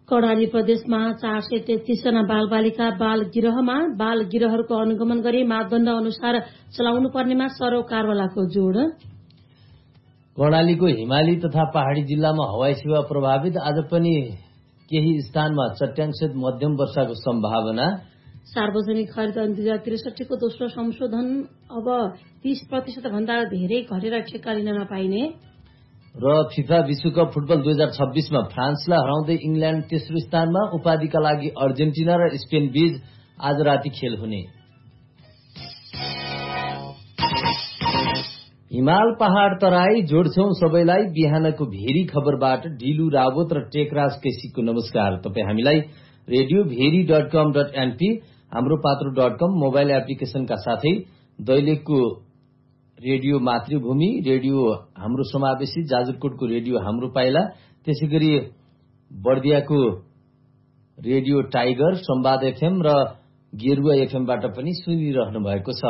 कर्णाली प्रदेशमा 433 जना बालबालिका बाल गिरहहरूको अनुगमन गरी मापदण्ड अनुसार चलाउनु पर्नेमा सरोकारवालाको जोड। कर्णालीको हिमाली तथा पहाड़ी जिल्लामा हवाई सेवा प्रभावित, आज पनि केही स्थानमा चट्याङसहित मध्यम वर्षाको सम्भावना। सार्वजनिक खरिद 2063 को दोस्रो संशोधन अब 30% भन्दा धेरै घटेर ठेक्का लिन नपाइने। र फिफा विश्वकप फुटबल 2026 मा फ्रान्सलाई हराउँदै इंग्ल्याण्ड तेस्रो स्थानमा, उपाधिका लागि अर्जेन्टिना र स्पेन बीच आज राति खेल हुने। हिमाल पहाड़ तराई जोड्छौं सबैलाई, बिहानको भेरी खबरबाट ढिलु रावत र टेकराज केसीको नमस्कार। तपाईँ हामीलाई radiobheri.com.np, हाम्रो पात्रो.com मोबाइल एप्लिकेशनका साथै दैलेखको रेडियो मातृभूमि, रेडियो हाम्रो समावेशी, जाजरकोटको रेडियो हाम्रो पाइला, त्यसैगरी बर्दियाको रेडियो टाइगर, संवाद एफएम र गेरुवा एफएमबाट पनि सुनिरहनु भएको छ।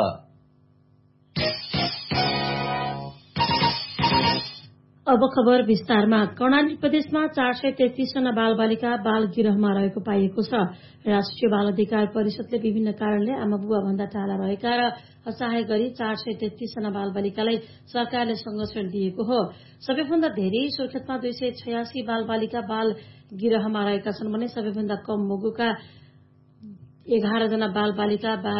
अब खबर विस्तारमा। कर्णाली प्रदेशमा 433 जना बालबालिका बाल गिरहमा रहेको पाइएको छ। राष्ट्रिय बाल अधिकार परिषदले विभिन्न कारणले आमा बुबा भन्दा टाढा रहेका र असहाय गरी 433 जना बालबालिकालाई सरकारले संरक्षण दिएको हो। सबैभन्दा धेरै सुर्खेतमा 286 बालबालिका बाल गिरहमा रहेका छन् भने सबैभन्दा कम मुगुका 11 जना बालबालिका